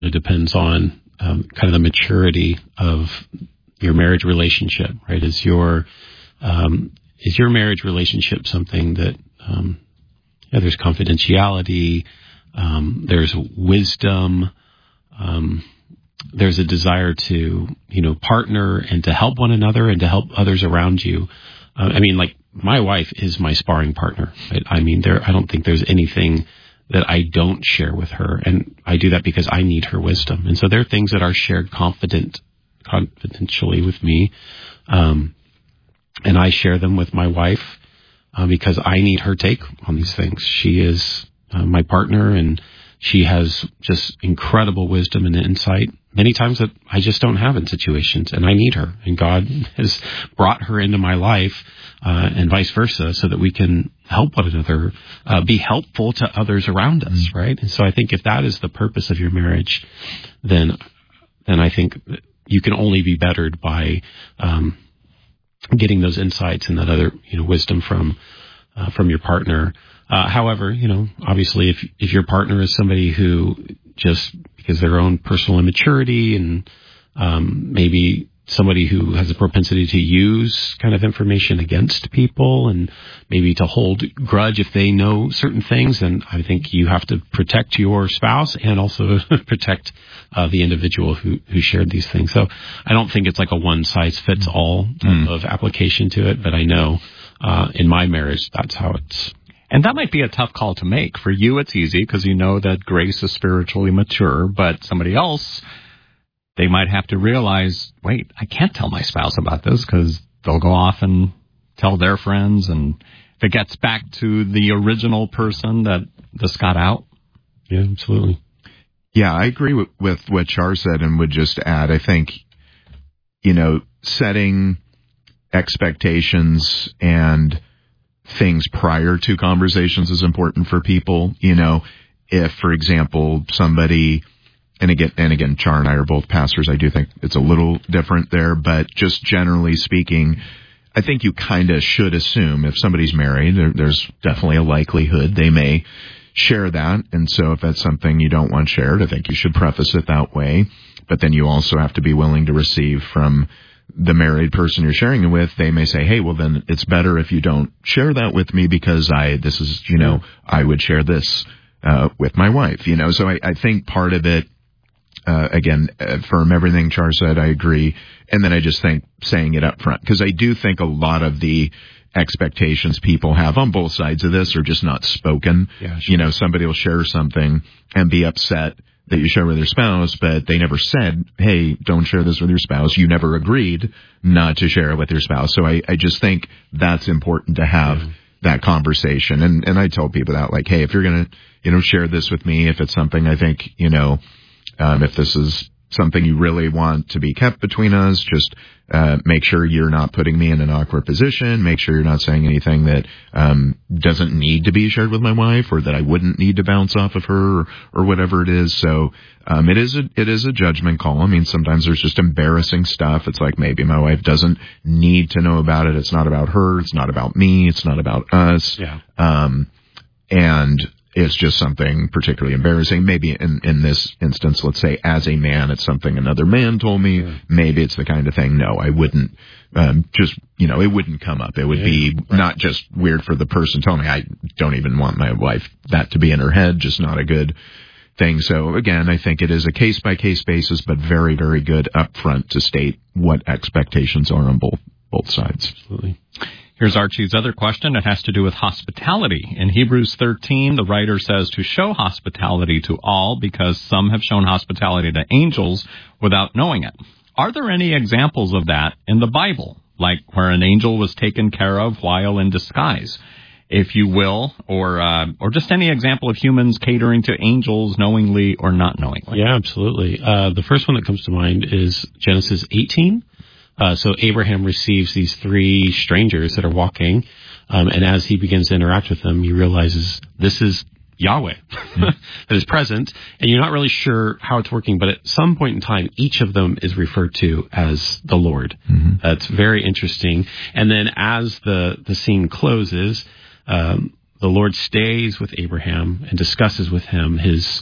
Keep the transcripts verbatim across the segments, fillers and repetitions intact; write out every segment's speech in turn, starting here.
It depends on um, kind of the maturity of your marriage relationship, right? Is your um, is your marriage relationship something that um, yeah, there's confidentiality, um, there's wisdom, um, there's a desire to, you know, partner and to help one another and to help others around you. Uh, I mean, like, my wife is my sparring partner. Right? I mean, there, I don't think there's anything that I don't share with her. And I do that because I need her wisdom. And so there are things that are shared confident, confidentially with me. Um, and I share them with my wife, uh, because I need her take on these things. She is uh, my partner, and she has just incredible wisdom and insight, many times that I just don't have in situations, and I need her. And God has brought her into my life, uh, and vice versa, so that we can help one another, uh, be helpful to others around us, mm-hmm. right? And so I think if that is the purpose of your marriage, then then I think you can only be bettered by um, getting those insights and that other, you know, wisdom from uh, from your partner. Uh, however, you know, obviously, if if your partner is somebody who just because of their own personal immaturity and um, maybe somebody who has a propensity to use kind of information against people and maybe to hold grudge if they know certain things, then I think you have to protect your spouse and also protect uh, the individual who, who shared these things. So I don't think it's like a one-size-fits-all type mm. of application to it, but I know uh, in my marriage that's how it's. And that might be a tough call to make. For you, it's easy because you know that Grace is spiritually mature, but somebody else, they might have to realize, wait, I can't tell my spouse about this because they'll go off and tell their friends. And if it gets back to the original person that this got out. Yeah, absolutely. Yeah, I agree with, with what Char said and would just add, I think, you know, setting expectations and things prior to conversations is important for people. You know, if, for example, somebody, and again, and again, Char and I are both pastors, I do think it's a little different there, but just generally speaking, I think you kind of should assume if somebody's married, there, there's definitely a likelihood they may share that. And so if that's something you don't want shared, I think you should preface it that way. But then you also have to be willing to receive from the married person you're sharing it with. They may say, hey, well, then it's better if you don't share that with me because I, this is, you know, I would share this uh, with my wife, you know. So I, I think part of it, uh, again, uh, from everything Char said, I agree. And then I just think saying it up front, because I do think a lot of the expectations people have on both sides of this are just not spoken. Yeah, sure. You know, somebody will share something and be upset that you share with their spouse, but they never said, hey, don't share this with your spouse. You never agreed not to share it with your spouse. So I, I just think that's important to have mm-hmm. that conversation. And, and I tell people that, like, hey, if you're going to, you know, share this with me, if it's something I think, you know, um, if this is something you really want to be kept between us, just uh, make sure you're not putting me in an awkward position. Make sure you're not saying anything that um, doesn't need to be shared with my wife, or that I wouldn't need to bounce off of her, or, or whatever it is. So um, it is a it is a judgment call. I mean, sometimes there's just embarrassing stuff. It's like maybe my wife doesn't need to know about it. It's not about her. It's not about me. It's not about us. Yeah. Um, and it's just something particularly embarrassing. Maybe in, in this instance, let's say as a man, it's something another man told me. Yeah. Maybe it's the kind of thing, no, I wouldn't um, just, you know, it wouldn't come up. It would yeah, be right. Not just weird for the person telling me. I don't even want my wife that to be in her head, just not a good thing. So again, I think it is a case by case basis, but very, very good up front to state what expectations are on both, both sides. Absolutely. Here's Archie's other question. It has to do with hospitality. In Hebrews thirteen, the writer says to show hospitality to all because some have shown hospitality to angels without knowing it. Are there any examples of that in the Bible, like where an angel was taken care of while in disguise, if you will, or uh, or just any example of humans catering to angels knowingly or not knowingly? Yeah, absolutely. Uh, the first one that comes to mind is Genesis eighteen. Uh, so Abraham receives these three strangers that are walking, um, and as he begins to interact with them, he realizes this is Yahweh mm-hmm. that is present, and you're not really sure how it's working, but at some point in time, each of them is referred to as the Lord. Mm-hmm. That's very interesting. And then as the, the scene closes, um, the Lord stays with Abraham and discusses with him his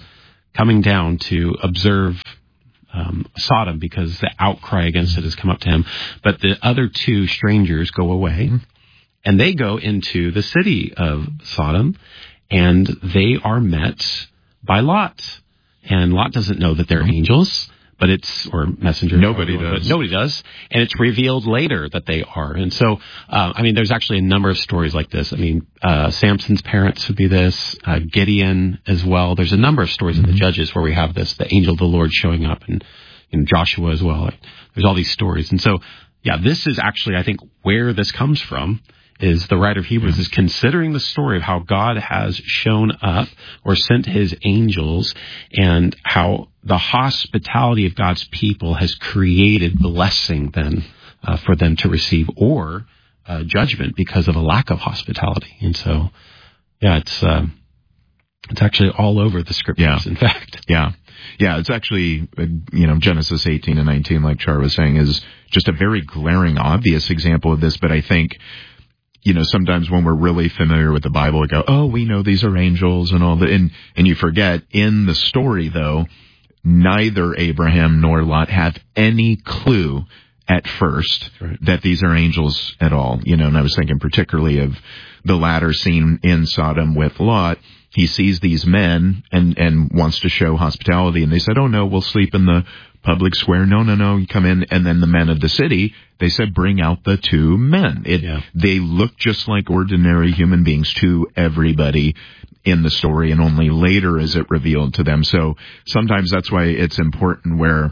coming down to observe um, Sodom because the outcry against it has come up to him. But the other two strangers go away, and they go into the city of Sodom, and they are met by Lot. And Lot doesn't know that they're angels, but it's, or messengers. Nobody or, does. But nobody does. And it's revealed later that they are. And so, uh, I mean, there's actually a number of stories like this. I mean, uh, Samson's parents would be this, uh, Gideon as well. There's a number of stories mm-hmm. in the Judges where we have this, the angel of the Lord showing up, and, and Joshua as well. There's all these stories. And so, yeah, this is actually, I think, where this comes from. Is the writer of Hebrews is considering the story of how God has shown up or sent his angels, and how the hospitality of God's people has created blessing then uh, for them to receive, or uh, judgment because of a lack of hospitality. And so, yeah, it's uh, it's actually all over the scriptures, yeah. in fact. Yeah. Yeah, it's actually, you know, Genesis eighteen and nineteen, like Char was saying, is just a very glaring, obvious example of this. But I think, you know, sometimes when we're really familiar with the Bible, we go, oh, we know these are angels and all that. And, and you forget, in the story, though, neither Abraham nor Lot have any clue at first right. that these are angels at all. You know, and I was thinking particularly of the latter scene in Sodom with Lot. He sees these men and, and wants to show hospitality. And they said, oh, no, we'll sleep in the public square. No, no, no, you come in. And then the men of the city, they said, bring out the two men. It, yeah. They look just like ordinary human beings to everybody in the story, and only later is it revealed to them. So sometimes that's why it's important where,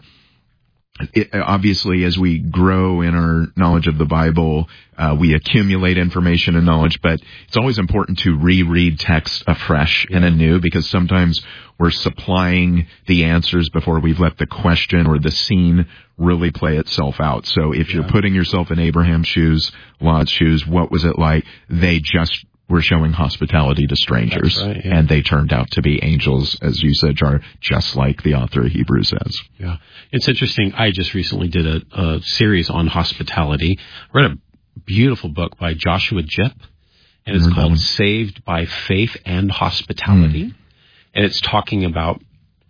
it, obviously, as we grow in our knowledge of the Bible, uh, we accumulate information and knowledge, but it's always important to reread text afresh and anew, because sometimes we're supplying the answers before we've let the question or the scene really play itself out. So if yeah. you're putting yourself in Abraham's shoes, Lot's shoes, what was it like? They just were showing hospitality to strangers, right, yeah. and they turned out to be angels, as you said, Jar, just like the author of Hebrews says. Yeah, it's interesting. I just recently did a, a series on hospitality. I read a beautiful book by Joshua Jipp, and it's called Saved by Faith and Hospitality. Mm. And it's talking about,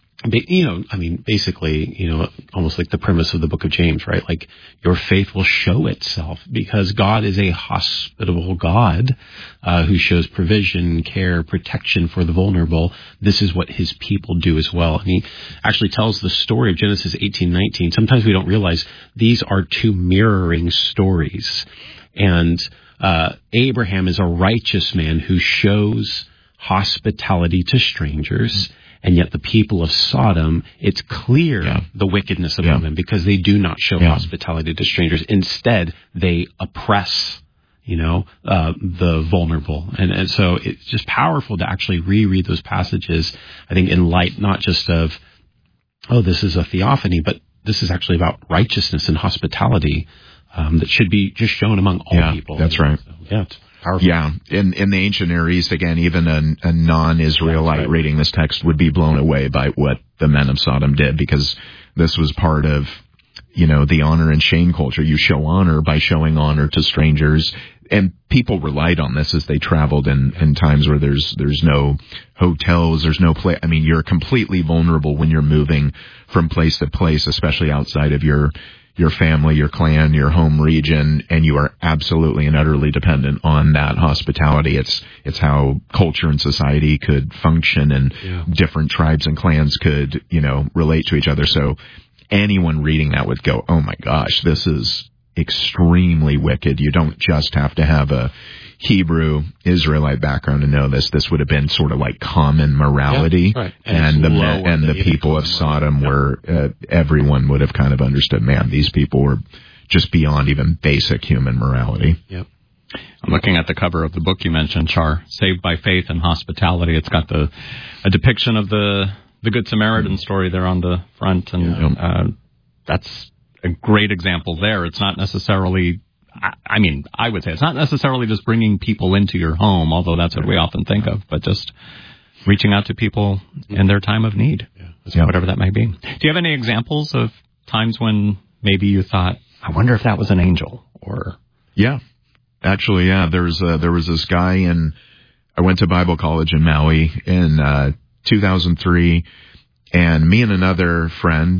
you know, I mean, basically, you know, almost like the premise of the book of James, right? Like, your faith will show itself because God is a hospitable God uh, who shows provision, care, protection for the vulnerable. This is what his people do as well. And he actually tells the story of Genesis eighteen nineteen. Sometimes we don't realize these are two mirroring stories. And uh, Abraham is a righteous man who shows hospitality to strangers. And yet the people of Sodom, it's clear yeah. the wickedness among yeah. them, because they do not show yeah. hospitality to strangers. Instead, they oppress, you know, uh, the vulnerable. And, and so it's just powerful to actually reread those passages, I think, in light not just of, oh, this is a theophany, but this is actually about righteousness and hospitality um, that should be just shown among all yeah, people. That's right. So, yeah, it's powerful. Yeah, in in the ancient Near East, again, even a, a non-Israelite right. reading this text would be blown away by what the men of Sodom did, because this was part of, you know, the honor and shame culture. You show honor by showing honor to strangers, and people relied on this as they traveled in, in times where there's there's no hotels, there's no place. I mean, you're completely vulnerable when you're moving from place to place, especially outside of your your family, your clan, your home region, and you are absolutely and utterly dependent on that hospitality. It's it's how culture and society could function, and yeah. different tribes and clans could, you know, relate to each other. So anyone reading that would go, oh my gosh, this is extremely wicked. You don't just have to have a Hebrew Israelite background to know this. This would have been sort of like common morality, yeah, right. and, and the and the people of Sodom were uh, everyone would have kind of understood. Man, these people were just beyond even basic human morality. Yep. I'm looking at the cover of the book you mentioned, Char, Saved by Faith and Hospitality. It's got the a depiction of the the Good Samaritan mm-hmm. story there on the front, and yeah. uh, that's a great example there. It's not necessarily. I mean, I would say it's not necessarily just bringing people into your home, although that's what we often think of, but just reaching out to people in their time of need, yeah. whatever that may be. Do you have any examples of times when maybe you thought, I wonder if that was an angel? Or yeah, actually, yeah. There's uh, there was this guy in. I went to Bible college in Maui in uh, two thousand three, And me and another friend